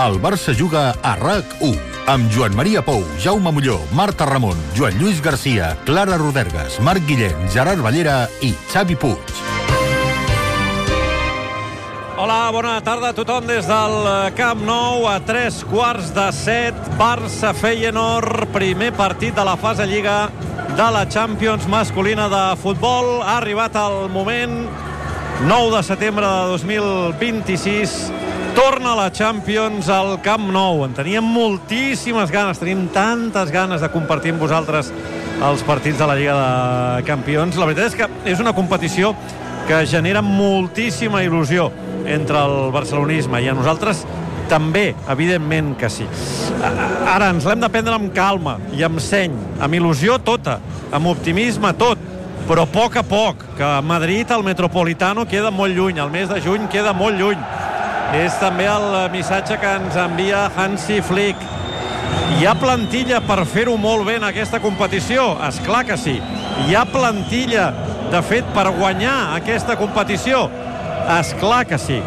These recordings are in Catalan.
El Barça juga a RAC1 amb Joan Maria Pou, Jaume Molló, Marta Ramon, Joan Lluís Garcia, Clara Rodergas, Marc Guillén, Gerard Ballera i Xavi Puig. Hola, bona tarda a tothom des del Camp Nou a 6:45. Barça-Feyenoord, primer partit de la fase Lliga de la Champions masculina de futbol. Ha arribat el moment, 9 de setembre de 2026, torna la Champions al Camp Nou. En teníem moltíssimes ganes, tenim tantes ganes de compartir amb vosaltres els partits de la Lliga de Campions. La veritat és que és una competició que genera moltíssima il·lusió entre el barcelonisme i a nosaltres també, evidentment que sí. Ara ens l'hem de prendre amb calma i amb seny, amb il·lusió tota, amb optimisme tot, però a poc, que a Madrid el Metropolitano queda molt lluny, el mes de juny queda molt lluny. És també el missatge que ens envia Hansi Flick. Hi ha plantilla per fer-ho molt bé en aquesta competició? Esclar que sí. Hi ha plantilla, de fet, per guanyar aquesta competició? Esclar que sí.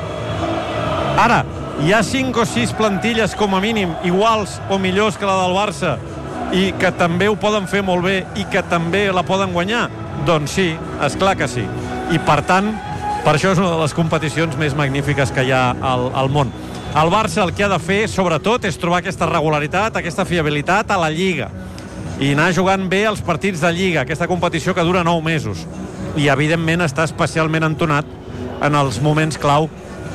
Ara, hi ha 5 o 6 plantilles com a mínim iguals o millors que la del Barça i que també ho poden fer molt bé i que també la poden guanyar? Doncs sí, esclar que sí. I per tant, per això és una de les competicions més magnífiques que hi ha al món. El Barça el que ha de fer, sobretot, és trobar aquesta regularitat, aquesta fiabilitat a la Lliga i anar jugant bé els partits de Lliga, aquesta competició que dura 9 mesos. I, evidentment, està especialment entonat en els moments clau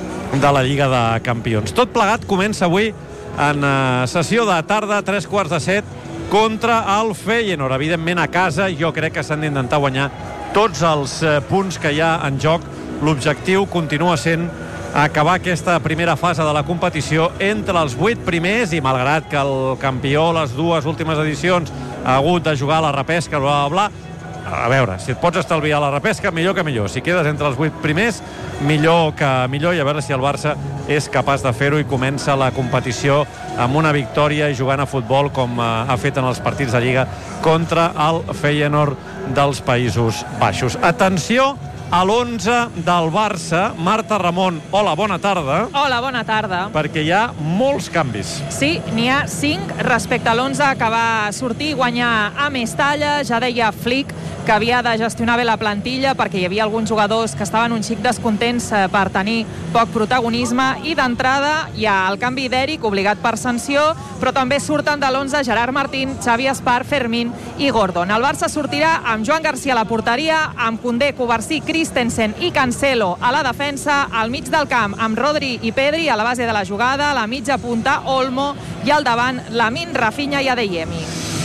de la Lliga de Campions. Tot plegat comença avui en sessió de tarda, 6:45, contra el Feyenoord. Evidentment, a casa, jo crec que s'han d'intentar guanyar tots els punts que hi ha en joc. L'objectiu continua sent acabar aquesta primera fase de la competició entre els 8 primers i malgrat que el campió les dues últimes edicions ha hagut de jugar a la repesca, bla, bla, bla. A veure, si et pots estalviar la repesca, millor que millor. Si quedes entre els 8 primers, millor que millor, i a veure si el Barça és capaç de fer-ho i comença la competició amb una victòria i jugant a futbol com ha fet en els partits de Lliga contra el Feyenoord dels Països Baixos. Atenció a l'11 del Barça. Marta Ramon, hola, bona tarda. Hola, bona tarda. Perquè hi ha molts canvis. Sí, n'hi ha 5 respecte a l'11 que va sortir i guanyar a Mestalla. Ja deia Flick que havia de gestionar bé la plantilla perquè hi havia alguns jugadors que estaven un xic descontents per tenir poc protagonisme, i d'entrada hi ha el canvi d'Eric, obligat per sanció, però també surten de l'11 Gerard Martín, Xavi Espar, Fermín i Gordon. El Barça sortirà amb Joan Garcia a la porteria, amb Koundé, Covarsí, Christensen i Cancelo a la defensa, al mig del camp amb Rodri i Pedri a la base de la jugada, a la mitja punta Olmo i al davant Lamine, Rafinha i Adeyemi.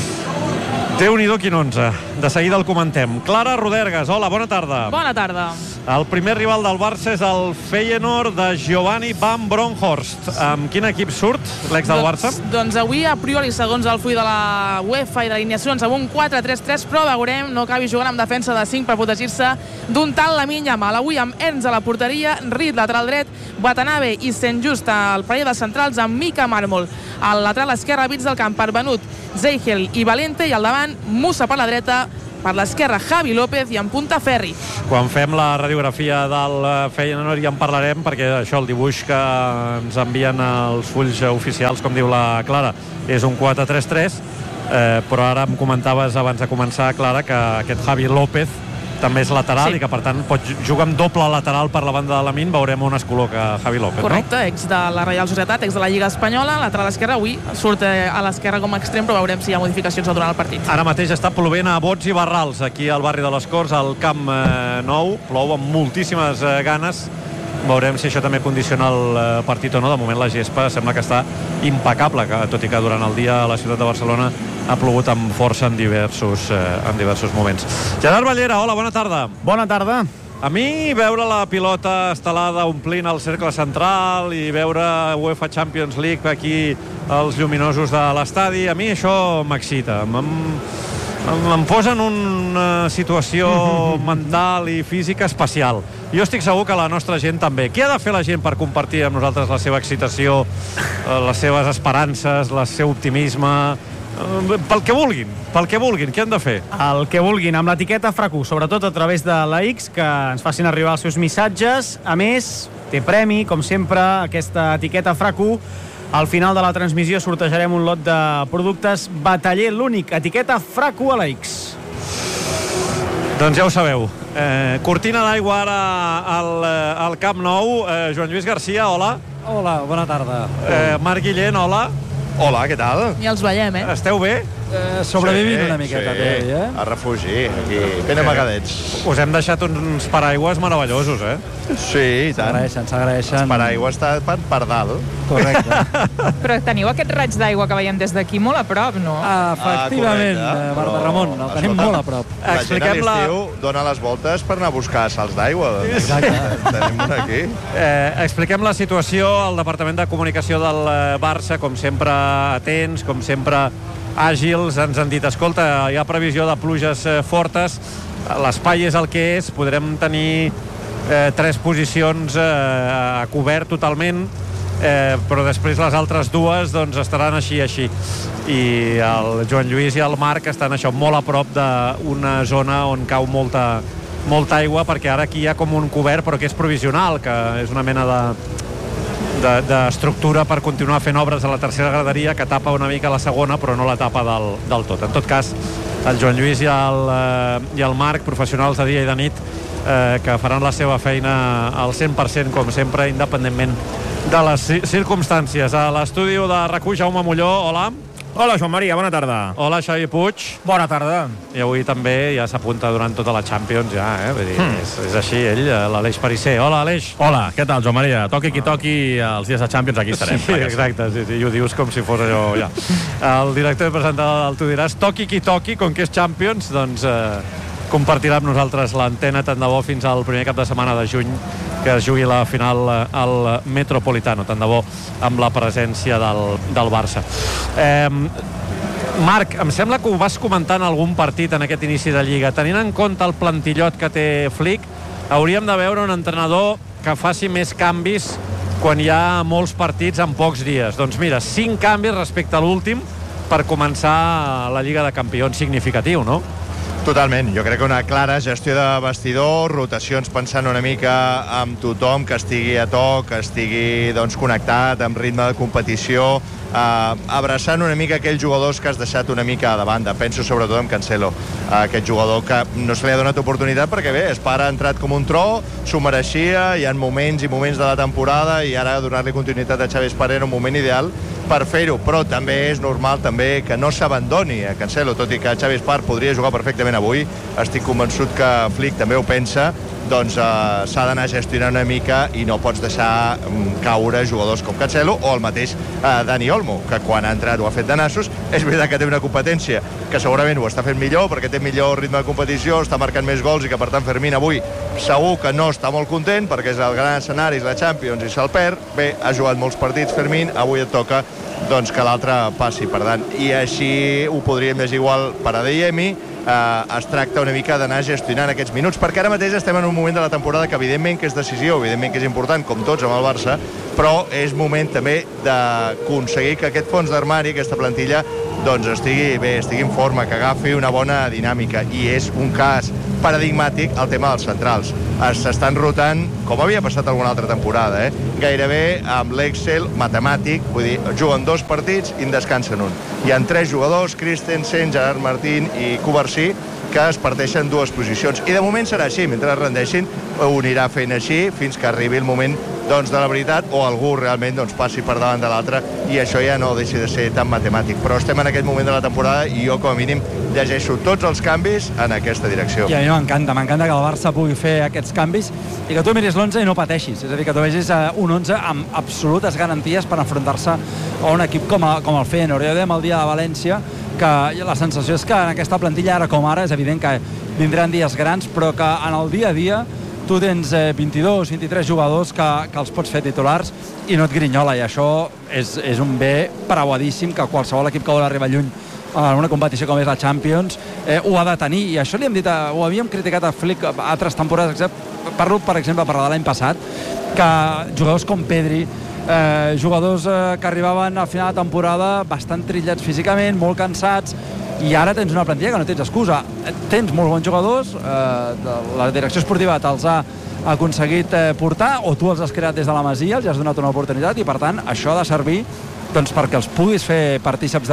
Déu-n'hi-do quin 11. De seguida el comentem. Clara Rodergas, hola, bona tarda. Bona tarda. El primer rival del Barça és el Feyenoord de Giovanni Van Bronckhorst. Amb quin equip surt l'ex del Barça? Doncs avui, a priori, segons el full de la UEFA i d'alineacions, amb un 4-3-3, però veurem, no acabi jugant amb defensa de 5 per protegir-se d'un tal Lamine Yamal. Avui amb Ernst a la porteria, Reed lateral dret, Watanabe i Saint-Just al parell de centrals amb Mika Marmol. Al lateral esquerre, bits del camp per Benut, Zeigel i Valente, i al davant Musa per la dreta, per l'esquerra Javi López i en punta Ferri. Quan fem la radiografia del Feyenoord ja en parlarem, perquè això, el dibuix que ens envien els fulls oficials, com diu la Clara, és un 4-3-3, però ara em comentaves abans de començar, Clara, que aquest Javi López també és lateral, sí, i que per tant pot jugar amb doble lateral per la banda de Lamine. Veurem on es col·loca Javi López. Correcte, no? Ex de la Reial Societat, ex de la Lliga Espanyola, lateral esquerra. Avui surt a l'esquerra com a extrem, però veurem si hi ha modificacions durant el partit. Ara mateix està plovent a bots i barrals aquí al barri de les Corts, al Camp Nou. Plou amb moltíssimes ganes. Veurem si això també condiciona el partit o no. De moment la gespa sembla que està impecable, tot i que durant el dia a la ciutat de Barcelona ha plogut amb força en diversos moments. Gerard Ballera, hola, bona tarda. Bona tarda. A mi veure la pilota estelada omplint el cercle central i veure UEFA Champions League aquí als lluminosos de l'estadi, a mi això m'excita. Em posa en una situació mental i física especial. Jo estic segur que la nostra gent també. Què ha de fer la gent per compartir amb nosaltres la seva excitació, les seves esperances, el seu optimisme? Pel que vulguin, què han de fer? El que vulguin, amb l'etiqueta FRAC1, sobretot a través de la X, que ens facin arribar els seus missatges. A més, té premi, com sempre, aquesta etiqueta FRAC1, Al final de la transmissió sortejarem un lot de productes Bataller, l'únic, etiqueta FRAC1 a la X. Doncs ja ho sabeu. Cortina d'aigua ara al Camp Nou. Joan Lluís Garcia, hola. Hola, bona tarda. Marc Guillén, hola. Hola, què tal? I els veiem, Esteu bé? Sobrevivint una miqueta, sí, a refugi, aquí, ben amagadets. Us hem deixat uns paraigües meravellosos, Sí, i tant. S'agraeixen. Els paraigües estan per dalt. Correcte. Però teniu aquest raig d'aigua que veiem des d'aquí molt a prop, no? Efectivament, Marta Ramon, el tenim molt a prop. La gent a l'estiu dona les voltes per anar a buscar salts d'aigua. Exacte. Tenim un aquí. Expliquem la situació al Departament de Comunicació del Barça, com sempre atents, com sempre àgils. Ens han dit, escolta, hi ha previsió de pluges fortes, l'espai és el que és, podrem tenir 3 posicions a cobert totalment, però després les altres dues doncs estaran així. I el Joan Lluís i el Marc estan això molt a prop d'una zona on cau molta aigua, perquè ara aquí hi ha com un cobert, però que és provisional, que és una mena d'estructura per continuar fent obres a la tercera graderia, que tapa una mica la segona, però no la tapa del tot. En tot cas, el Joan Lluís i el Marc, professionals de dia i de nit, que faran la seva feina al 100%, com sempre, independentment de les circumstàncies. A l'estudi de RAC1, Jaume Molló, hola. Hola, Joan Maria, bona tarda. Hola, Xavi Puig. Bona tarda. I avui també ja s'apunta durant tota la Champions, Vull dir, és així, ell, l'Aleix Parisser. Hola, Aleix. Hola, què tal, Joan Maria? Toqui qui toqui, els dies de Champions aquí estarem. Sí, exacte, sí, i ho dius com si fos allò, ja. El director i presentador del Tu diràs, toqui qui toqui, com que és Champions, doncs compartirà amb nosaltres l'antena tant de bo fins al primer cap de setmana de juny, que es jugui la final al Metropolitano, tant de bo amb la presència del Barça. Marc, em sembla que ho vas comentar en algun partit en aquest inici de Lliga. Tenint en compte el plantillot que té Flick, hauríem de veure un entrenador que faci més canvis quan hi ha molts partits en pocs dies. Doncs mira, 5 canvis respecte a l'últim per començar la Lliga de Campions, significatiu, no? Totalment, jo crec que una clara gestió de vestidor, rotacions pensant una mica amb tothom que estigui a toc, que estigui connectat amb ritme de competició, abraçant una mica aquells jugadors que has deixat una mica de banda. Penso sobretot en Cancelo, aquest jugador que no se li ha donat oportunitat perquè bé, Espara ha entrat com un tro, s'ho mereixia, hi ha moments i moments de la temporada i ara donar-li continuïtat a Xavi Espara era un moment ideal per fer-ho, però també és normal també que no s'abandoni a Cancelo, tot i que Xavi Espar podria jugar perfectament avui. Estic convençut que Flick també ho pensa, doncs s'ha d'anar gestionant una mica i no pots deixar caure jugadors com Cancelo o el mateix Dani Olmo, que quan ha entrat ho ha fet de nassos. És veritat que té una competència que segurament ho està fent millor perquè té millor ritme de competició, està marcant més gols i que per tant Fermín avui segur que no està molt content perquè és el gran escenari, és la Champions i se'l perd. Bé, ha jugat molts partits Fermín, avui et toca doncs que l'altre passi, per tant, i així ho podríem llegir igual per Adeyemi. Es tracta una mica d'anar gestionant aquests minuts, perquè ara mateix estem en un moment de la temporada que evidentment que és decisiu, evidentment que és important, com tots amb el Barça, però és moment també d'aconseguir que aquest fons d'armari, aquesta plantilla, doncs estigui bé, estigui en forma, que agafi una bona dinàmica, i és un cas paradigmàtic el tema dels centrals. S'estan rotant, com havia passat alguna altra temporada, gairebé amb l'Excel matemàtic, vull dir, juguen 2 partits i en descansen un. Hi ha 3 jugadors, Christensen, Gerard Martín i Covarsí, que es parteixen 2 posicions. I de moment serà així, mentre es rendeixin, ho anirà fent així fins que arribi el moment de la veritat o algú realment passi per davant de l'altre i això ja no deixi de ser tan matemàtic. Però estem en aquest moment de la temporada i jo, com a mínim, llegeixo tots els canvis en aquesta direcció. I a mi m'encanta que el Barça pugui fer aquests canvis i que tu miris l'11 i no pateixis. És a dir, que tu vegis un 11 amb absolutes garanties per enfrontar-se a un equip com el Feyenoord. Jo dèiem el dia de València que la sensació és que en aquesta plantilla, ara com ara, és evident que vindran dies grans, però que en el dia a dia tu tens 22, 23 jugadors que els pots fer titulars i no et grinyola, i això és un bé preuadíssim que qualsevol equip que vol arribar lluny en una competició com és la Champions ho ha de tenir, i això li hem dit, ho havíem criticat a Flick altres temporades, parlo per exemple per l'any passat, que jugadors com Pedri, jugadors que arribaven al final de temporada bastant trillats físicament, molt cansats, i ara tens una plantilla que no tens excusa. Tens molts bons jugadors, la direcció esportiva te'ls ha aconseguit portar, o tu els has creat des de la Masia, els has donat una oportunitat, i per tant això ha de servir doncs perquè els puguis fer partíceps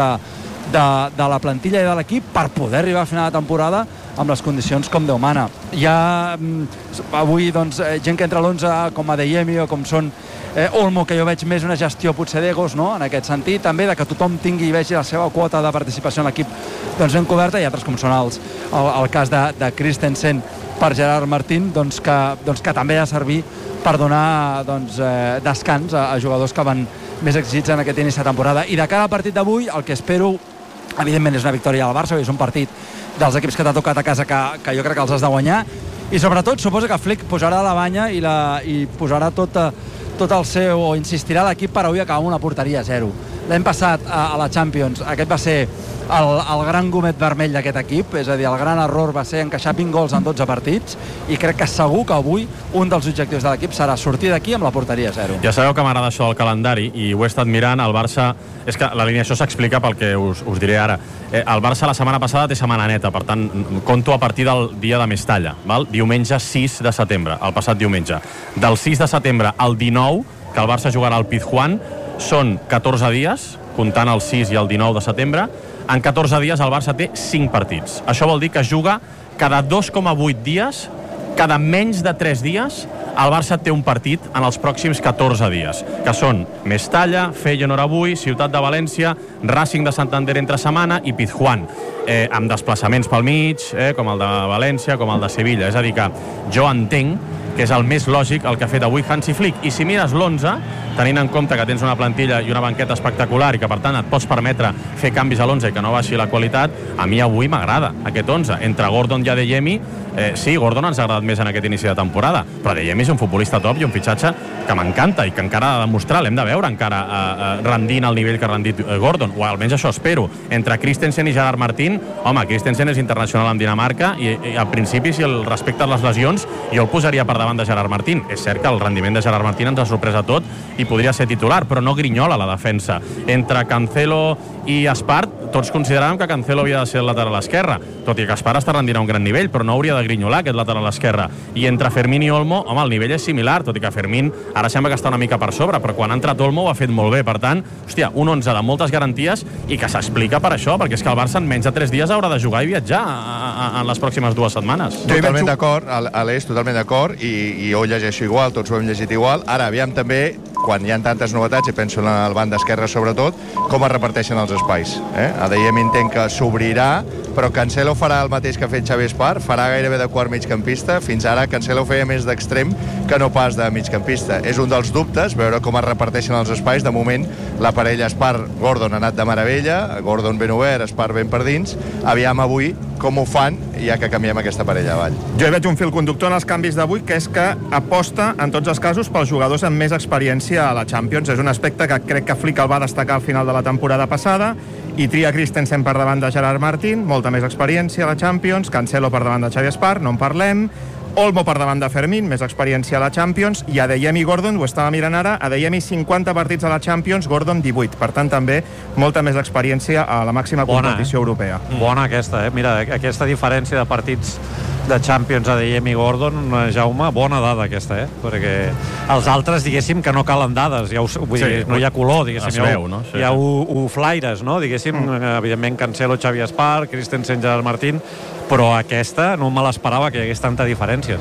de la plantilla i de l'equip per poder arribar a final de temporada amb les condicions com Déu mana. Hi ha avui doncs, gent que entra a l'11 com Adeyemi o com són Olmo, que jo veig més una gestió potser d'egos, no? En aquest sentit, també de que tothom tingui i vegi la seva quota de participació en l'equip doncs ben coberta, i altres com són el cas de Christensen per Gerard Martín, doncs que també ha de servir per donar descans a jugadors que van més exigits en aquest inici de temporada. I de cara al partit d'avui, el que espero, evidentment, és una victòria al Barça, és un partit dels equips que t'ha tocat a casa que jo crec que els has de guanyar, i sobretot suposo que Flick posarà la banya i posarà tot el seu, o insistirà l'equip per avui acabar amb una porteria a 0. L'any passat a la Champions aquest va ser el gran gomet vermell d'aquest equip, és a dir, el gran error va ser encaixar 20 gols en 12 partits, i crec que segur que avui un dels objectius de l'equip serà sortir d'aquí amb la porteria a 0. Ja sabeu que m'agrada això del calendari, i ho he estat mirant. El Barça, és que l'alineació s'explica pel que us diré ara. El Barça la setmana passada té setmana neta, per tant conto a partir del dia de Mestalla, val? Diumenge 6 de setembre, el passat diumenge. Del 6 de setembre al 19, que el Barça jugarà al Pizjuán, són 14 dies, comptant el 6 i el 19 de setembre. En 14 dies el Barça té 5 partits. Això vol dir que juga cada 2,8 dies, cada menys de 3 dies, el Barça té un partit en els pròxims 14 dies, que són Mestalla, Feyenoord avui, Ciutat de València, Racing de Santander entre setmana i Pizjuán, amb desplaçaments pel mig, com el de València, com el de Sevilla. És a dir que jo entenc que és el més lògic el que ha fet avui Hansi Flick. I si mires l'11, tenint en compte que tens una plantilla i una banqueta espectacular i que per tant et pots permetre fer canvis a l'11 i que no baixi la qualitat, a mi avui m'agrada aquest 11. Entre Gordon i Adeyemi, sí, Gordon ens ha agradat més en aquest inici de temporada, però Adeyemi és un futbolista top i un fitxatge que m'encanta i que encara ha de demostrar, l'hem de veure encara rendint al nivell que ha rendit Gordon, o almenys això espero. Entre Christensen i Gerard Martín, home, Christensen és internacional amb Dinamarca i al principi, si el respectes les lesions, jo el posaria per davant de Gerard Martín. És cert que el rendiment de Gerard Martín ens ha sorprès a tot i podria ser titular, però no grinyola la defensa. Entre Cancelo i Espart, tots consideràvem que Cancelo havia de ser el lateral esquerre, tot i que Espart està rendint a un gran nivell, però no hauria de grinyolar aquest lateral esquerre. I entre Fermín i Olmo, home, el nivell és similar, tot i que Fermín ara sembla que està una mica per sobre, però quan ha entrat Olmo ho ha fet molt bé. Per tant, hòstia, un 11 de moltes garanties i que s'explica per això, perquè és que el Barça en menys de 3 dies haurà de jugar i viatjar en les pròximes 2 setmanes. Totalment d'acord, Aleix, totalment d'acord, i jo ho llegeixo igual, tots ho hem llegit igual. Ara, aviam també, quan hi ha tantes novetats, i penso en el banc d'esquerra sobretot, com es reparteixen els espais. Adeyemi entenc que s'obrirà, però Cancelo farà el mateix que ha fet Xavi Espart, farà gairebé de quart migcampista. Fins ara Cancelo feia més d'extrem que no pas de migcampista. És un dels dubtes, veure com es reparteixen els espais. De moment, la parella Espart-Gordon ha anat de meravella, Gordon ben obert, Espart ben per dins. Aviam avui com ho fan, ja que canviem aquesta parella avall. Jo hi veig un fil conductor en els canvis d'avui, que és que aposta, en tots els casos, pels jugadors amb més experiència a la Champions. És un aspecte que crec que Flick el va destacar al final de la temporada passada, i tria Christensen per davant de Gerard Martín, molta més experiència a la Champions, Cancelo per davant de Xavi Espart, no en parlem, Olmo per davant de Fermín, més experiència a la Champions, i Adeyemi Gordon, ho estava mirant ara, Adeyemi 50 partits a la Champions, Gordon 18, per tant també molta més experiència a la màxima competició europea. Bona aquesta, Mira, aquesta diferència de partits de Champions Adeyemi Gordon, Jaume, bona dada aquesta, perquè els altres, diguéssim, que no calen dades, ja vull dir, no hi ha color, diguéssim, hi ha flaires, no? Diguéssim, evidentment Cancelo, Xavi Espart, Christensen, Gerard Martín, però aquesta no me l'esperava que hi hagués tanta diferència,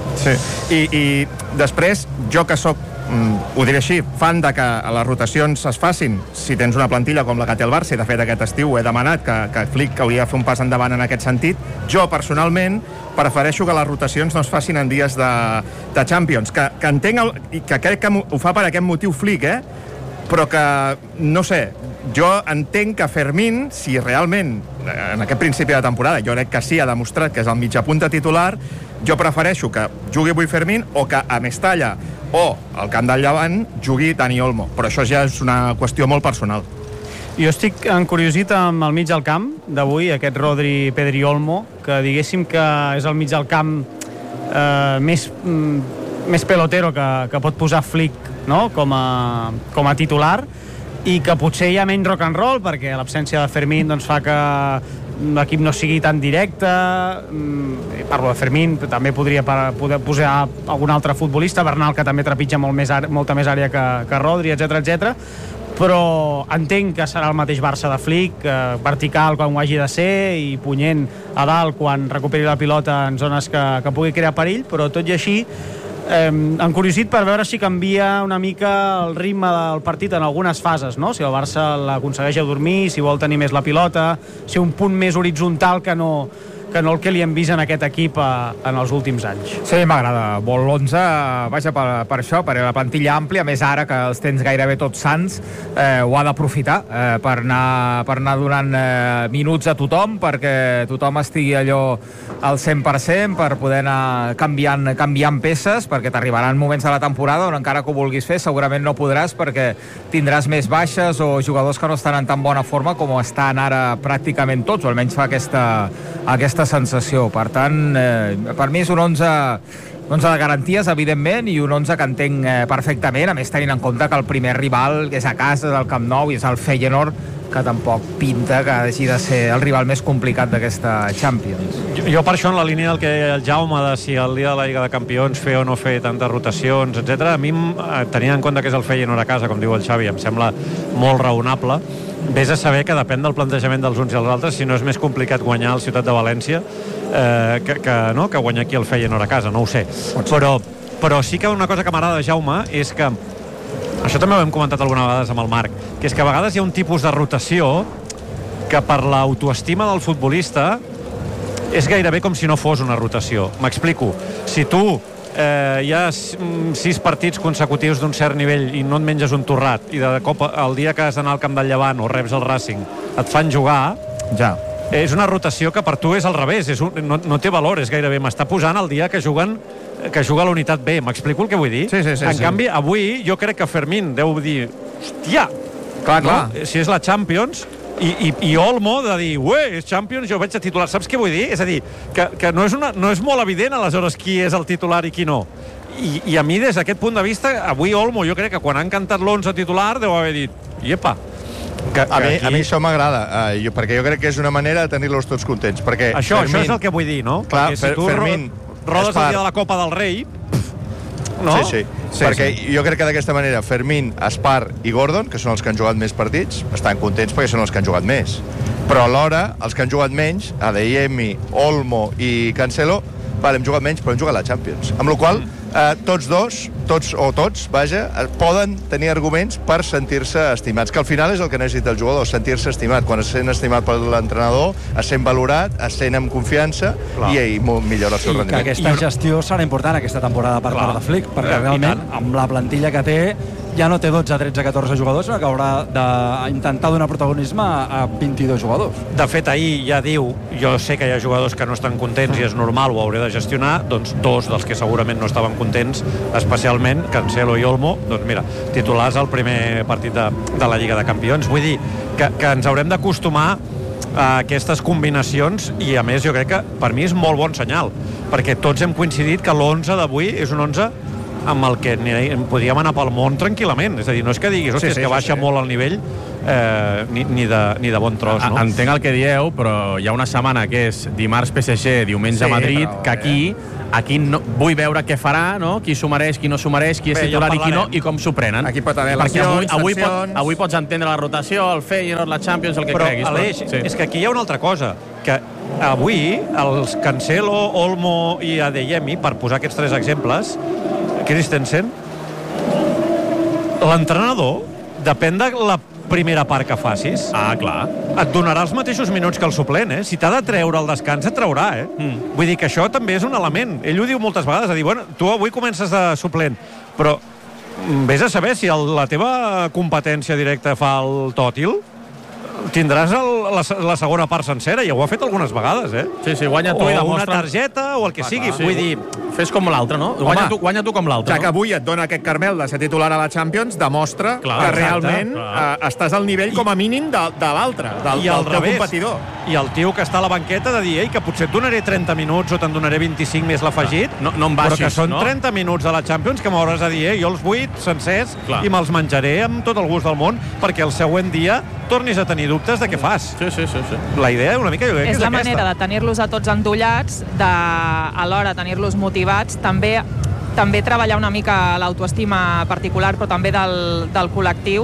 sí. I després, jo que sóc, ho diré així, fan de que les rotacions es facin si tens una plantilla com la que té el Barça, i de fet aquest estiu he demanat que Flick hauria de fer un pas endavant en aquest sentit. Jo personalment prefereixo que les rotacions no es facin en dies de Champions, que entenc i que crec que ho fa per aquest motiu Flick, però que, no sé, jo entenc que Fermín, si realment en aquest principi de temporada, jo crec que sí, ha demostrat que és el mitjapunta titular, jo prefereixo que jugui avui Fermín o que a Mestalla o al camp del Llevant jugui Dani Olmo, però això ja és una qüestió molt personal. Jo estic encuriosit amb el mig del camp d'avui, aquest Rodri, Pedri Olmo, que diguéssim que és el mig del camp més pelotero que pot posar Flick, no? com a titular, i que potser hi ha menys rock and roll perquè l'absència de Fermín doncs, fa que l'equip no sigui tan directe. Parlo de Fermín, també podria poder posar algun altre futbolista, Bernal, que també trepitja molta més àrea que Rodri, etc. però entenc que serà el mateix Barça de Flick, vertical quan ho hagi de ser i punyent a dalt quan recuperi la pilota en zones que pugui crear perill, però tot i així encuriosit per veure si canvia una mica el ritme del partit en algunes fases, no? Si el Barça l'aconsegueix adormir, si vol tenir més la pilota, si un punt més horitzontal que no el que li hem vist en aquest equip en els últims anys. Sí, m'agrada molt l'11, vaja, per això, per la plantilla àmplia, més ara que els tens gairebé tots sants, ho ha d'aprofitar per anar donant minuts a tothom, perquè tothom estigui allò al 100%, per poder anar canviant peces, perquè t'arribaran moments de la temporada on encara que ho vulguis fer, segurament no podràs, perquè tindràs més baixes o jugadors que no estan en tan bona forma com estan ara pràcticament tots, o almenys fa aquesta sensació. Per tant, per mi és un 11 de garanties, evidentment, i un 11 que entenc perfectament, a més tenint en compte que el primer rival és a casa del Camp Nou i és el Feyenoord, que tampoc pinta que hagi de ser el rival més complicat d'aquesta Champions. Jo per això, en la línia del que el Jaume de si el dia de la Lliga de Campions fer o no fer tantes rotacions, etc. A mi, tenint en compte que és el Feyenoord a casa, com diu el Xavi, em sembla molt raonable. Vés a saber que depèn del plantejament dels uns i els altres, si no és més complicat guanyar al Ciutat de València que guanyar aquí el Feyenoord a casa, no ho sé. Però sí que una cosa que m'agrada de Jaume és que, això també ho hem comentat alguna vegada amb el Marc, que és que a vegades hi ha un tipus de rotació que per l'autoestima del futbolista és gairebé com si no fos una rotació. M'explico. Si tu hi ha 6 partits consecutius d'un cert nivell i no et menges un torrat i de cop el dia que has d'anar al camp del Llevant o reps el Racing et fan jugar, ja és una rotació que per tu és al revés, no té valor, és gairebé m'està posant el dia que juga l'unitat B. M'explico el que vull dir? Sí. En canvi, avui jo crec que Fermín deu dir, hòstia, clar. Si és la Champions, i Olmo de dir, és Champions, jo vaig a titular. Saps què vull dir? És a dir, que no és molt evident aleshores qui és el titular i qui no. I a mi, des d'aquest punt de vista, avui Olmo, jo crec que quan han cantat l'11 titular deu haver dit, iepa. A mi això m'agrada, perquè jo crec que és una manera de tenir-los tots contents. Això és el que vull dir, no? Clar, perquè si tu rodes el dia de la Copa del Rei, no? Sí. Perquè jo crec que d'aquesta manera Fermín, Espar i Gordon, que són els que han jugat més partits, estan contents perquè són els que han jugat més. Però alhora, els que han jugat menys, Adeyemi, Olmo i Cancelo, hem jugat menys, però hem jugat la Champions. Amb la qual tots, poden tenir arguments per sentir-se estimats, que al final és el que necessita el jugador, sentir-se estimat. Quan es sent estimat per l'entrenador, es sent valorat, es sent amb confiança i millora el seu rendiment. I que aquesta gestió serà important aquesta temporada per part de Flick, perquè realment, amb la plantilla que té, ja no té 12, 13, 14 jugadors, sinó que haurà d'intentar donar protagonisme a 22 jugadors. De fet, ahir ja diu, jo sé que hi ha jugadors que no estan contents i és normal, ho hauré de gestionar, doncs 2 dels que segurament no estaven contents, especialment Cancelo i Olmo, doncs mira, titulars al primer partit de la Lliga de Campions. Vull dir que ens haurem d'acostumar a aquestes combinacions i, a més, jo crec que per mi és molt bon senyal, perquè tots hem coincidit que l'11 d'avui és un 11 amb el que podíem anar pel món tranquil·lament. És a dir, no és que diguis, és que baixa molt el nivell ni de bon tros, no? Entenc el que dieu, però hi ha una setmana que és dimarts PSG, diumenge Madrid, que aquí no, vull veure què farà, no? Qui s'ho mereix, qui no s'ho mereix, qui és titular i qui no, i com s'ho prenen. Aquí pot haver lesions, tensions... Avui pots entendre la rotació, el Feyenoord, la Champions, el que creguis. Però, Aleix, és que aquí hi ha una altra cosa, que avui els Cancelo, Olmo i Adeyemi, per posar aquests 3 exemples, Christensen, l'entrenador depèn de la primera part que facis. Clar. Et donarà els mateixos minuts que el suplent, Si t'ha de treure el descans, et traurà, Vull dir que això també és un element. Ell ho diu moltes vegades, a dir, bueno, tu avui comences de suplent, però vés a saber si la teva competència directa fa el tòtil, tindràs la segona part sencera, i ho ha fet algunes vegades, Sí, guanya tu i demostra... O una targeta, o el que sigui. Vull dir... Fes com l'altre, no? Guanya tu com l'altre, ja que avui et dona aquest Carmel de ser titular a la Champions, demostra que realment estàs al nivell com a mínim de l'altre, del teu competidor. I el tio que està a la banqueta de dir que potser et donaré 30 minuts o te'n donaré 25 més l'afegit, no em baixis, però que són 30 minuts de la Champions que m'hauràs de dir, jo els 8 sencers i me'ls menjaré amb tot el gust del món perquè el següent dia tornis a tenir dubtes de què fas. Sí. La idea una mica jo crec que és aquesta. És la manera de tenir-los a tots endollats, alhora tenir-los motivats, també treballar una mica l'autoestima particular, però també del col·lectiu,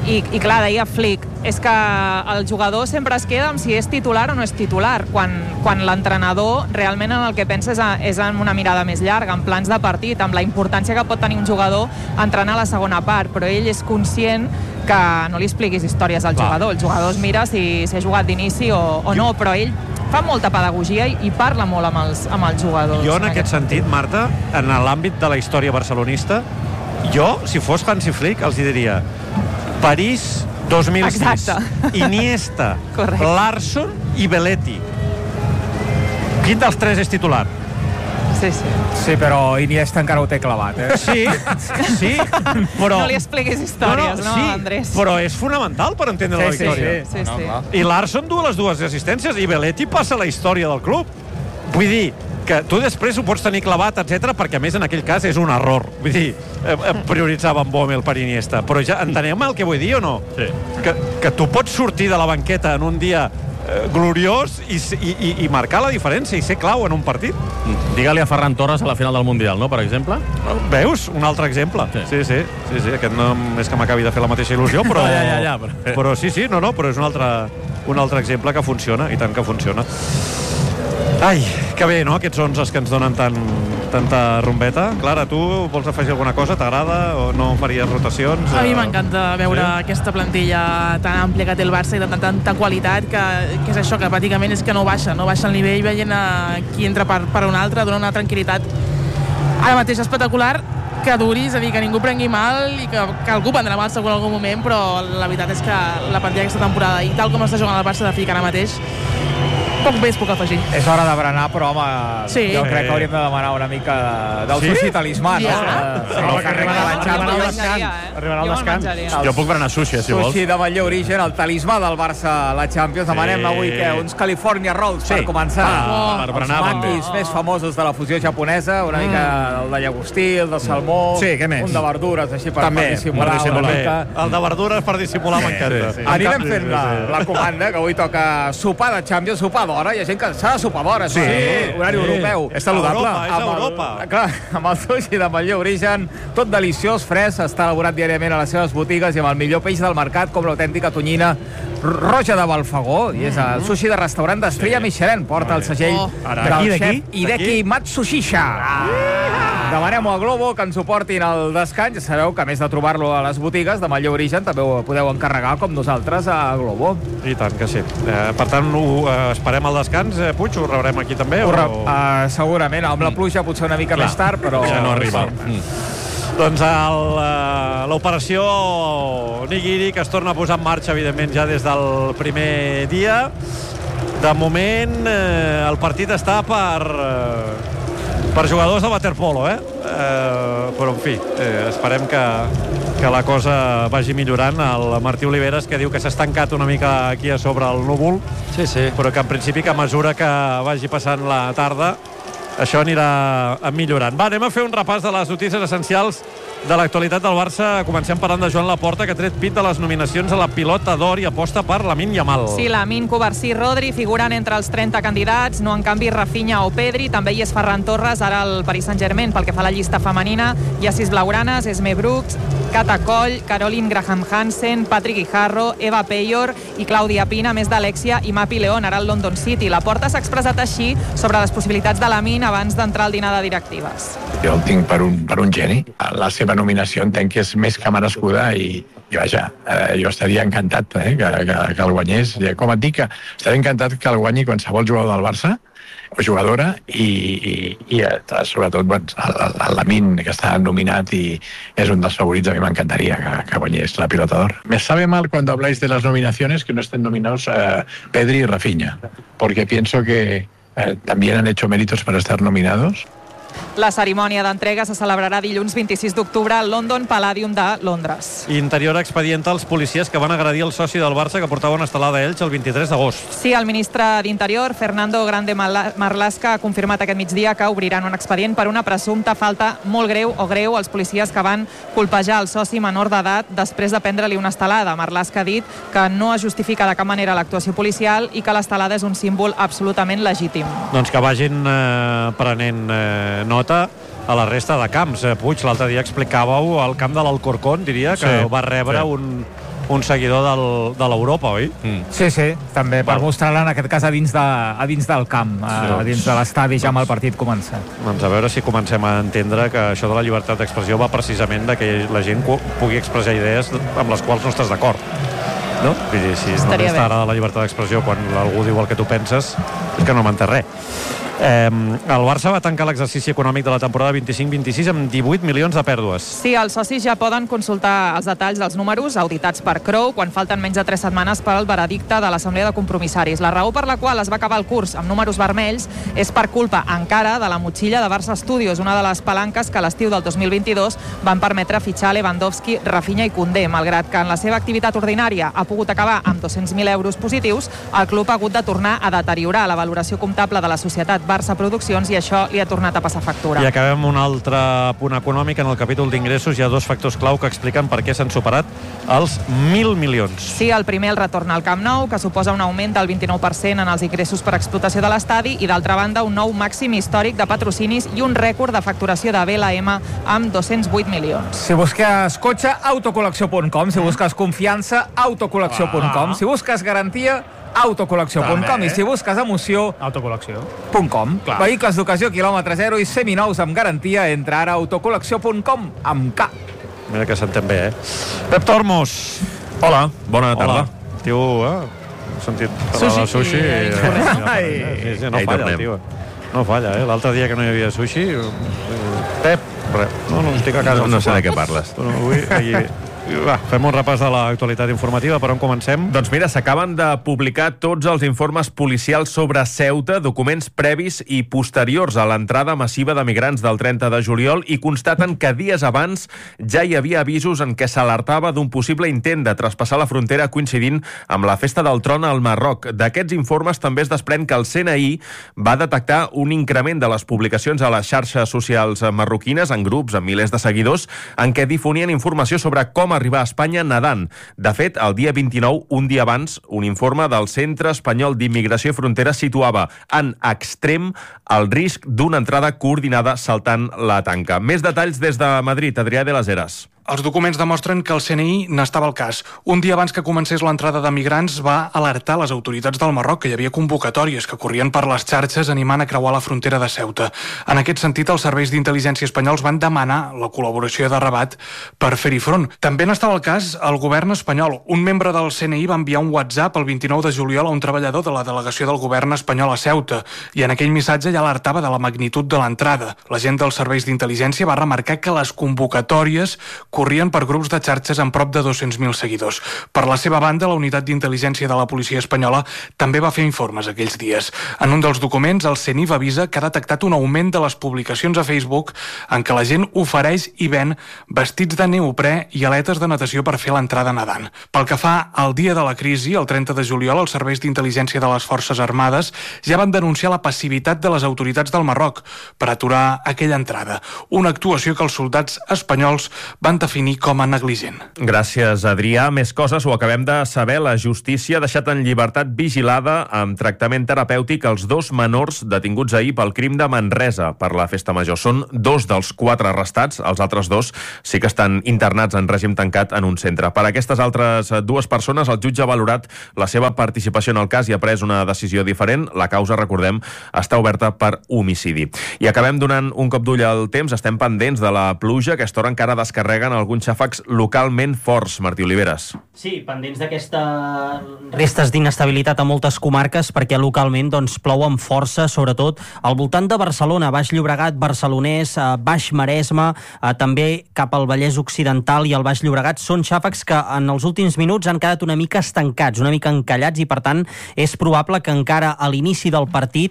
I clar, deia Flick, és que el jugador sempre es queda amb si és titular o no és titular, quan l'entrenador realment en el que pensa és en una mirada més llarga, en plans de partit, amb la importància que pot tenir un jugador entrenar a la segona part, però ell és conscient que no li expliquis històries al jugador. El jugador es mira si ha jugat d'inici o no, però ell fa molta pedagogia i parla molt amb els jugadors. Jo, en aquest sentit, Marta, en l'àmbit de la història barcelonista, jo, si fos Hansi Flick, els diria París 2006, exacte. Iniesta, correcte. Larsson i Belletti. Quin dels tres és titular? Sí. Sí, però Iniesta encara ho té clavat, eh? Sí, però... No li expliquis històries, no, Andrés? Però és fonamental per entendre la història. Sí. I Larsson du les dues assistències i Belletti passa la història del club. Vull dir que tu després ho pots tenir clavat, etc, perquè a més en aquell cas és un error. Vull dir, prioritzava en Bommel per Iniesta. Però ja entenem el que vull dir o no? Sí. Que tu pots sortir de la banqueta en un dia gloriós i marcar la diferència i ser clau en un partit. Digue-li a Ferran Torres a la final del Mundial, no?, per exemple. Veus? Un altre exemple. Sí. Aquest no és que m'acabi de fer la mateixa il·lusió, però... Però sí, però és un altre exemple que funciona, i tant que funciona. Ai, que bé, no?, aquests 11 que ens donen tanta rombeta. Clara, tu vols afegir alguna cosa? T'agrada o no faries rotacions? A mi m'encanta veure aquesta plantilla tan àmplia que té el Barça i de tanta qualitat que és això, que pràcticament és que no baixa el nivell, veient qui entra per un altre, dona una tranquil·litat ara mateix espectacular, que duri, és a dir, que ningú prengui mal i que algú prendrà mal segur en algun moment, però la veritat és que la plantilla aquesta temporada i tal com està jugant el Barça de Flick ara mateix, poc més puc afegir. És hora de berenar, però home, jo crec que hauríem de demanar una mica del sushi talismà, no? Arribarà al descans. Jo puc berenar sushi, si vols. Sushi de Manlleu Origen, el talismà del Barça a la Champions. Demanem avui uns California Rolls per començar. Els maquis més famosos de la fusió japonesa, una mica el de llagostí, el de salmó, un de verdures, així per dissimular una mica. El de verdures per dissimular m'encanta. Anirem fent la comanda, que avui toca sopar de Champions, sopar d'hora. Hi ha gent que s'ha de sopar d'hora, horari europeu. És saludable. És Europa. Clar, amb el sushi de Manlleu Origen, tot deliciós, fresc, està elaborat diàriament a les seves botigues i amb el millor peix del mercat, com l'autèntica tonyina roja de Balfagó, i és el sushi de restaurant d'Estrella Michelin, porta el segell del xef Hideki Matsushisha. Demanem-ho a Globo, que ens ho portin al descans. Ja sabeu que, a més de trobar-lo a les botigues de Manlleu Origen, també ho podeu encarregar, com nosaltres, a Globo. I tant que sí. Per tant, esperem al descans, Puig, ho rebrem aquí també? Segurament, amb la pluja potser una mica més tard, però... Ja no arriba. Doncs l'operació Nigiri, que es torna a posar en marxa, evidentment, ja des del primer dia. De moment, el partit està per jugadors de waterpolo, però, en fi, esperem que la cosa vagi millorant. El Martí Oliveres, que diu que s'ha estancat una mica aquí a sobre el núvol, però que en principi, que a mesura que vagi passant la tarda, això anirà millorant. Va, anem a fer un repàs de les notícies essencials de l'actualitat del Barça. Comencem parlant de Joan Laporta, que ha tret pit de les nominacions a la Pilota d'Or i aposta per Lamine Yamal. Sí, Lamine, Covarsí, Rodri figuren entre els 30 candidats, no en canvi Rafinha o Pedri, també hi és Ferran Torres, ara el Paris Saint-Germain. Pel que fa a la llista femenina, hi ha 6 blaugranes, Esme Brooks, Cata Coll, Caroline Graham Hansen, Patrick Guijarro, Eva Peyor i Clàudia Pina, a més d'Alexia i Mapi León, ara al London City. Laporta s'ha expressat així sobre les possibilitats de Lamine abans d'entrar al dinar de directives. Jo el tinc per un geni. La seva nominació entenc que és més que merescuda i vaja, jo estaria encantat que el guanyés. Com et dic, estaré encantat que el guanyi qualsevol jugador del Barça o jugadora i sobretot el Lamine, que està nominat i és un dels favorits. A mi m'encantaria que guanyés la Pilota d'Or. Me sabe mal cuando habláis de las nominaciones que no estén nominados Pedri y Rafinha, porque pienso que también han hecho méritos para estar nominados. La cerimònia d'entrega se celebrarà dilluns 26 d'octubre al London Palladium de Londres. Interior expedienta als policies que van agredir el soci del Barça que portava una estelada a Elx el 23 d'agost. Sí, el ministre d'Interior, Fernando Grande Marlaska, ha confirmat aquest migdia que obriran un expedient per una presumpta falta molt greu o greu als policies que van colpejar el soci menor d'edat després de prendre-li una estelada. Marlaska ha dit que no es justifica de cap manera l'actuació policial i que l'estelada és un símbol absolutament legítim. Doncs que vagin prenent nota a la resta de camps. Puig, l'altre dia explicàveu el camp de l'Alcorcón, diria, que va rebre un seguidor de l'Europa, oi? Sí, també per mostrar-la en aquest cas a dins del camp, a dins de l'estadi ja amb el partit començat. Doncs a veure si comencem a entendre que això de la llibertat d'expressió va precisament de que la gent pugui expressar idees amb les quals no estàs d'acord, no? Vull dir, si només t'agrada la llibertat d'expressió quan algú diu el que tu penses, és que no m'entén res. El Barça va tancar l'exercici econòmic de la temporada 25-26 amb 18 milions de pèrdues. Sí, els socis ja poden consultar els detalls dels números auditats per Crowe quan falten menys de 3 setmanes per al veredicte de l'Assemblea de Compromissaris. La raó per la qual es va acabar el curs amb números vermells és per culpa encara de la motxilla de Barça Studios, una de les palanques que a l'estiu del 2022 van permetre fitxar Lewandowski, Rafinha i Koundé. Malgrat que en la seva activitat ordinària ha pogut acabar amb 200.000 euros positius, el club ha hagut de tornar a deteriorar la valoració comptable de la societat Barça Produccions i això li ha tornat a passar factura. I acabem un altre punt econòmic. En el capítol d'ingressos hi ha 2 factors clau que expliquen per què s'han superat els 1.000 milions. Sí, el primer el retorn al Camp Nou, que suposa un augment del 29% en els ingressos per explotació de l'estadi, i d'altra banda un nou màxim històric de patrocinis i un rècord de facturació de BLM amb 208 milions. Si busques cotxe, autocol·lecció.com. Si busques confiança, autocol·lecció.com. Si busques garantia, autocol·lecció.com. I si busques emoció, autocol·lecció.com. Vehicles d'ocasió, quilòmetre zero i seminous amb garantia. Entra ara a autocol·lecció.com amb K. Mira que s'entén bé, Pep Tormos. Hola, bona tarda. Tio, he sentit parlar de sushi. Sí, no falla, el tio. No falla, L'altre dia que no hi havia sushi, Pep, res. No estic a casa. No sé de què parles. Avui, va, fem un repàs de l'actualitat informativa. Per on comencem? Doncs mira, s'acaben de publicar tots els informes policials sobre Ceuta, documents previs i posteriors a l'entrada massiva de migrants del 30 de juliol, i constaten que dies abans ja hi havia avisos en què s'alertava d'un possible intent de traspassar la frontera coincidint amb la festa del tron al Marroc. D'aquests informes també es desprèn que el CNI va detectar un increment de les publicacions a les xarxes socials marroquines, en grups amb milers de seguidors, en què difonien informació sobre com arribar a Espanya nedant. De fet, el dia 29, un dia abans, un informe del Centre Espanyol d'Immigració i Frontera situava en extrem el risc d'una entrada coordinada saltant la tanca. Més detalls des de Madrid, Adrià de las Heras. Els documents demostren que el CNI n'estava al cas. Un dia abans que comencés l'entrada de migrants va alertar les autoritats del Marroc que hi havia convocatòries que corrien per les xarxes animant a creuar la frontera de Ceuta. En aquest sentit, els serveis d'intel·ligència espanyols van demanar la col·laboració de Rabat per fer-hi front. També n'estava al cas el govern espanyol. Un membre del CNI va enviar un WhatsApp el 29 de juliol a un treballador de la delegació del govern espanyol a Ceuta, i en aquell missatge ja alertava de la magnitud de l'entrada. L'agent dels serveis d'intel·ligència va remarcar que les convocatòries corrien per grups de xarxes amb prop de 200.000 seguidors. Per la seva banda, la unitat d'intel·ligència de la policia espanyola també va fer informes aquells dies. En un dels documents, el CNI avisa que ha detectat un augment de les publicacions a Facebook en què la gent ofereix i ven vestits de neoprè i aletes de natació per fer l'entrada nedant. Pel que fa al dia de la crisi, el 30 de juliol, els serveis d'intel·ligència de les Forces Armades ja van denunciar la passivitat de les autoritats del Marroc per aturar aquella entrada. Una actuació que els soldats espanyols van definir com a negligent. Gràcies, Adrià. Més coses ho acabem de saber. La justícia ha deixat en llibertat vigilada amb tractament terapèutic els 2 menors detinguts ahir pel crim de Manresa per la festa major. Són 2 dels 4 arrestats. Els altres 2 sí que estan internats en règim tancat en un centre. Per aquestes altres 2 persones, el jutge ha valorat la seva participació en el cas i ha pres una decisió diferent. La causa, recordem, està oberta per homicidi. I acabem donant un cop d'ull al temps. Estem pendents de la pluja. Aquesta hora encara descarreguen alguns xàfecs localment forts. Martí Oliveres. Sí, pendents d'aquestes restes d'inestabilitat a moltes comarques, perquè localment plou amb força, sobretot al voltant de Barcelona, Baix Llobregat, Barcelonès, Baix Maresme, també cap al Vallès Occidental i al Baix Llobregat. Són xàfecs que en els últims minuts han quedat una mica estancats, una mica encallats, i per tant és probable que encara a l'inici del partit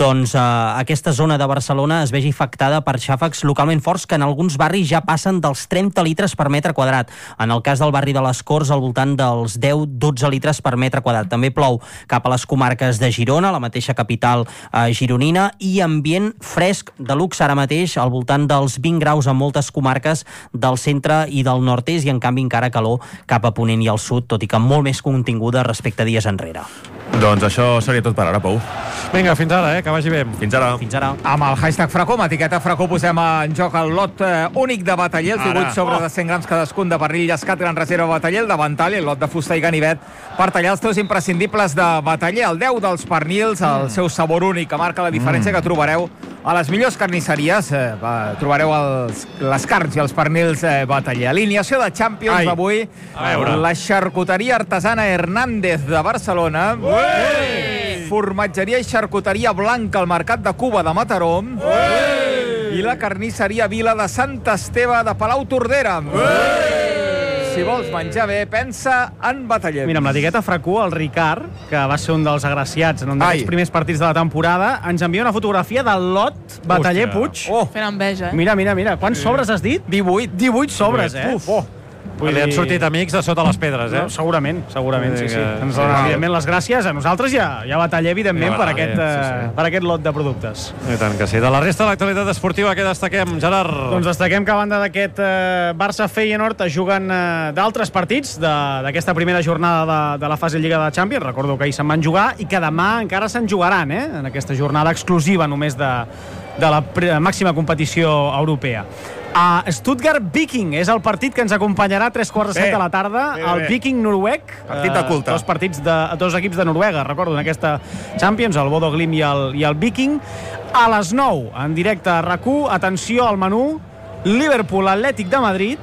aquesta zona de Barcelona es vegi afectada per xàfecs localment forts que en alguns barris ja passen dels 30 litres per metre quadrat. En el cas del barri de les Corts, al voltant dels 10-12 litres per metre quadrat. També plou cap a les comarques de Girona, la mateixa capital gironina, i ambient fresc de luxe ara mateix, al voltant dels 20 graus en moltes comarques del centre i del nord-est, i en canvi encara calor cap a ponent i al sud, tot i que molt més continguda respecte a dies enrere. Doncs això seria tot per ara, Pou. Vinga, fins ara, que vagi bé. Fins ara. Fins ara. Amb el hashtag Fracó, amb etiqueta Fracó, posem en joc el lot únic de Bataller, el 18 sobre de 100 grams cadascun de pernil llescat, gran reserva Bataller, el de ventall, el lot de fusta i ganivet per tallar els teus imprescindibles de Bataller, el 10 dels pernils, el seu sabor únic que marca la diferència que trobareu a les millors carnisseries. Trobareu les carns i els pernils Bataller. Alineació de Champions avui, la xarcuteria artesana Hernández de Barcelona, formatgeria i xarcuteria Blanca al Mercat de Cuba de Mataró i la carnisseria Vila de Sant Esteve de Palau Tordera. Si vols menjar bé, pensa en Bataller. Mira, amb l'etiqueta Fracó, el Ricard, que va ser un dels agraciats en un d'aquests primers partits de la temporada, ens envia una fotografia del lot Bataller Puig. Fent enveja, Mira. Quants sobres has dit? 18 sobres, Li han sortit amics de sota les pedres, No, segurament, sí. Ens donen, evidentment, les gràcies a nosaltres i a Bataller, evidentment, per aquest lot de productes. I tant que sí. De la resta de l'actualitat esportiva, què destaquem, Gerard? Doncs destaquem que a banda d'aquest Barça-Feyenoord es juguen d'altres partits d'aquesta primera jornada de la fase Lliga de Champions. Recordo que ahir se'n van jugar i que demà encara se'n jugaran, en aquesta jornada exclusiva només de la màxima competició europea. Stuttgart-Viking és el partit que ens acompanyarà a 3:15 de la tarda. El Viking-Noruec, partit de culte. Dos equips de Noruega, recordo, en aquesta Champions, el Bodo Glimt i el Viking. A les 9, en directe a RAC1, atenció al menú: Liverpool-Atlètic de Madrid,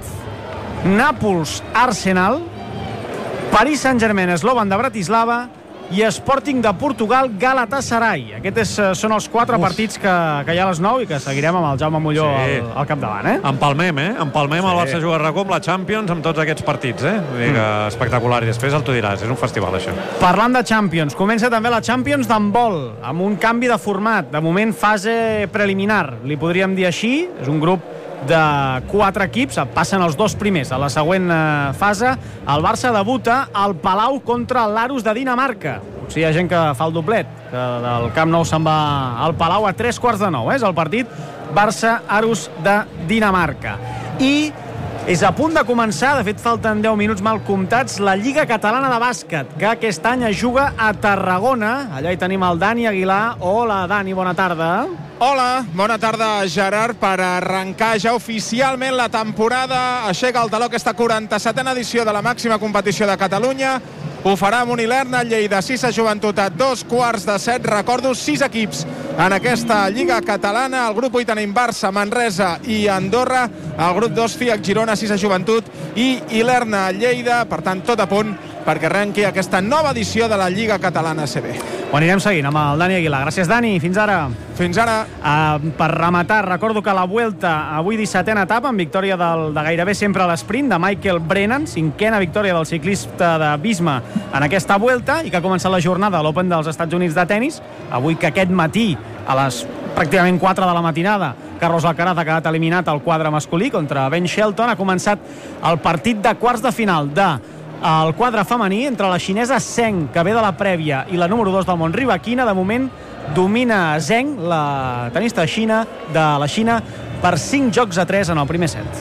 Nàpols-Arsenal, Paris Saint-Germain, Slovan de Bratislava i Sporting de Portugal, Galatasaray. Aquests són els 4 partits que hi ha a les 9 i que seguirem amb el Jaume Molló al capdavant. Empalmem el Barça juga a RAC1 amb la Champions, amb tots aquests partits. Vull dir que espectacular. I després el tu diràs, és un festival, això. Parlant de Champions, comença també la Champions d'handbol, amb un canvi de format. De moment, fase preliminar, li podríem dir així. És un grup de 4 equips, passen els 2 primers a la següent fase. El Barça debuta al Palau contra l'Arus de Dinamarca. Potser hi ha gent que fa el doblet, que del Camp Nou se'n va al Palau a 8:45, és el partit Barça-Arus de Dinamarca. I és a punt de començar, de fet falten 10 minuts mal comptats, la Lliga Catalana de Bàsquet, que aquest any es juga a Tarragona. Allà hi tenim el Dani Aguilar. Hola, Dani, bona tarda. Hola, bona tarda, Gerard. Per arrencar ja oficialment la temporada, aixeca el taló aquesta 47a edició de la màxima competició de Catalunya. Ho farà amb Unilerna, Lleida, Sisa Joventut a 2:15. Recordo 6 equips en aquesta Lliga Catalana. El grup 8 tenim Barça, Manresa i Andorra. El grup 2, FIAC, Girona, Sisa Joventut i Ilerna, Lleida. Per tant, tot a punt perquè arrenqui aquesta nova edició de la Lliga Catalana ACB. Ho anirem seguint amb el Dani Aguilar. Gràcies, Dani. Fins ara. Fins ara. Per rematar, recordo que la Vuelta, avui 17a etapa, amb victòria de gairebé sempre a l'esprint, de Michael Brennan, 5a victòria del ciclista de Visma en aquesta Vuelta, i que ha començat la jornada a l'Open dels Estats Units de tennis. Avui que aquest matí, a les pràcticament 4 de la matinada, Carlos Alcaraz ha quedat eliminat al quadre masculí contra Ben Shelton. Ha començat el partit de quarts de final el quadre femení entre la xinesa Zheng, que ve de la prèvia, i la número 2 del món, Rybakina. De moment domina Zheng, la tenista de la Xina, per 5-3 en el primer set.